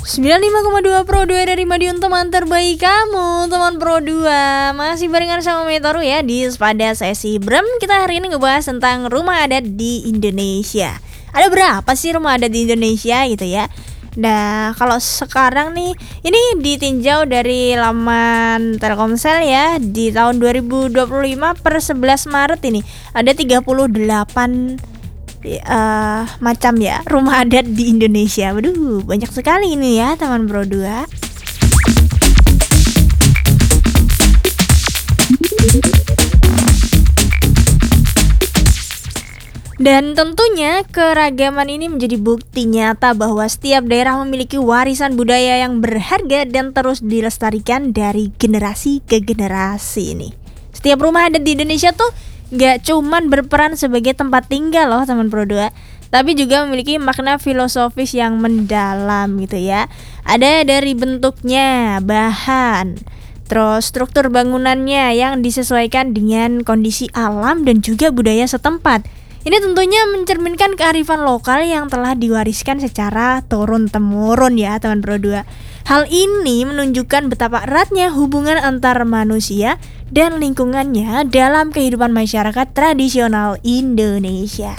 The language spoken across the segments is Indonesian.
95,2 Pro 2 dari Madiun, teman terbaik kamu, teman Pro 2. Masih barengan sama Metoru ya di pada sesi Brem. Kita hari ini ngebahas tentang rumah adat di Indonesia. Ada berapa sih rumah adat di Indonesia gitu ya? Nah, kalau sekarang nih, ini ditinjau dari laman Telkomsel ya, di tahun 2025 per 11 Maret ini ada 38 macam ya rumah adat di Indonesia. Waduh, banyak sekali ini ya teman Pro 2. Dan tentunya keragaman ini menjadi bukti nyata bahwa setiap daerah memiliki warisan budaya yang berharga dan terus dilestarikan dari generasi ke generasi ini. Setiap rumah adat di Indonesia tuh gak cuman berperan sebagai tempat tinggal loh teman Pro 2, tapi juga memiliki makna filosofis yang mendalam gitu ya. Ada dari bentuknya, bahan, terus struktur bangunannya yang disesuaikan dengan kondisi alam dan juga budaya setempat. Ini tentunya mencerminkan kearifan lokal yang telah diwariskan secara turun-temurun ya teman Pro 2. Hal ini menunjukkan betapa eratnya hubungan antar manusia dan lingkungannya dalam kehidupan masyarakat tradisional Indonesia.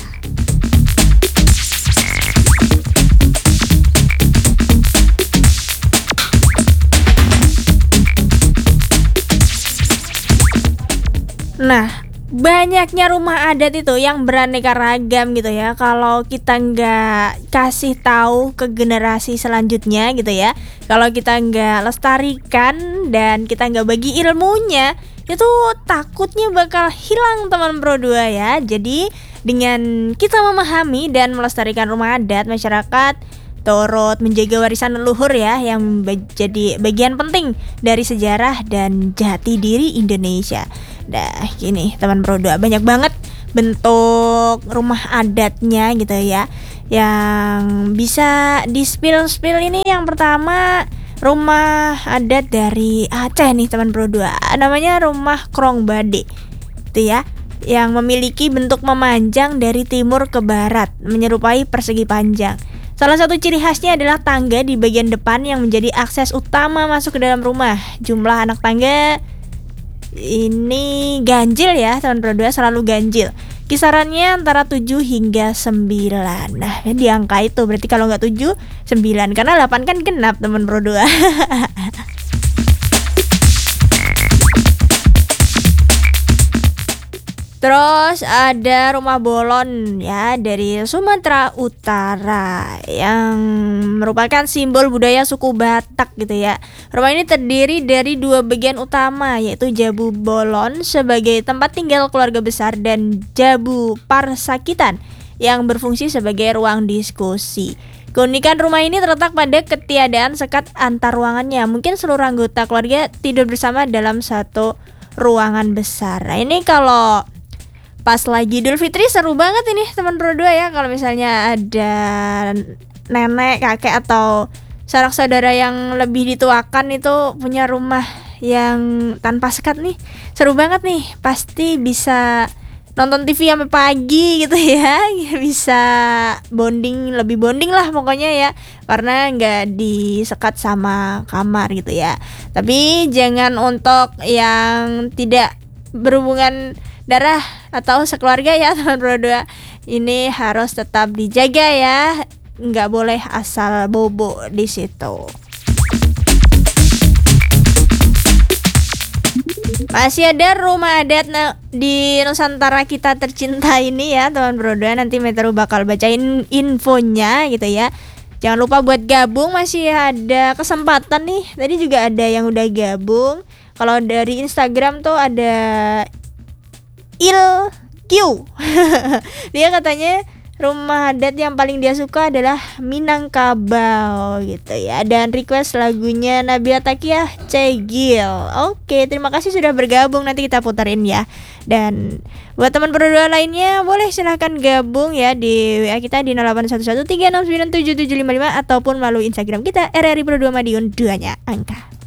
Nah, banyaknya rumah adat itu yang beraneka ragam gitu ya. Kalau kita nggak kasih tahu ke generasi selanjutnya gitu ya, kalau kita nggak lestarikan dan kita nggak bagi ilmunya, itu takutnya bakal hilang teman Pro 2 ya. Jadi dengan kita memahami dan melestarikan rumah adat, masyarakat turut menjaga warisan leluhur ya, yang jadi bagian penting dari sejarah dan jati diri Indonesia. Nah gini teman Pro 2, banyak banget bentuk rumah adatnya gitu ya, yang bisa di-spill ini. Yang pertama, rumah adat dari Aceh nih teman Pro 2, namanya rumah Krong Bade itu ya, yang memiliki bentuk memanjang dari timur ke barat menyerupai persegi panjang. Salah satu ciri khasnya adalah tangga di bagian depan yang menjadi akses utama masuk ke dalam rumah. Jumlah anak tangga ini ganjil ya teman Pro 2, selalu ganjil. Kisarannya antara 7 hingga 9. Nah di angka itu berarti kalau nggak 7, 9, karena 8 kan genap teman Pro 2. Terus ada rumah bolon ya dari Sumatera Utara yang merupakan simbol budaya suku Batak gitu ya. Rumah ini terdiri dari 2 bagian utama, yaitu Jabu Bolon sebagai tempat tinggal keluarga besar dan Jabu Parsakitan yang berfungsi sebagai ruang diskusi. Keunikan rumah ini terletak pada ketiadaan sekat antar ruangannya. Mungkin seluruh anggota keluarga tidur bersama dalam satu ruangan besar. Nah ini kalau pas lagi Idul Fitri seru banget ini teman Pro 2 ya. Kalau misalnya ada nenek, kakek atau sanak saudara yang lebih dituakan itu punya rumah yang tanpa sekat nih, seru banget nih. Pasti bisa nonton TV sampai pagi gitu ya. Bisa lebih bonding lah pokoknya ya, karena nggak disekat sama kamar gitu ya. Tapi jangan untuk yang tidak berhubungan darah atau sekeluarga ya teman Pro 2. Ini harus tetap dijaga ya, nggak boleh asal bobo di situ. Masih ada rumah adat di Nusantara kita tercinta ini ya teman Pro 2. Nanti Metro bakal bacain infonya gitu ya. Jangan lupa buat gabung, masih ada kesempatan nih. Tadi juga ada yang udah gabung. Kalau dari Instagram tuh ada IlQ. Dia katanya rumah adat yang paling dia suka adalah Minangkabau gitu ya. Dan request lagunya Nabila Takiah, Cegil. Oke, terima kasih sudah bergabung, nanti kita puterin ya. Dan buat teman Pro 2 lainnya boleh silahkan gabung ya di WA kita di 081136977755 ataupun melalui Instagram kita RRI Pro 2 Madiun, 2-nya angka.